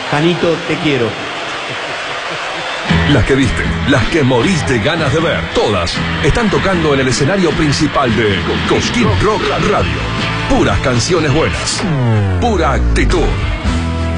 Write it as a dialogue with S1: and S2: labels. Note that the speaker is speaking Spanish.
S1: Janito, te quiero.
S2: Las que viste, las que morís de ganas de ver, todas están tocando en el escenario principal de Cosquín Rock Radio. Puras canciones buenas, pura actitud.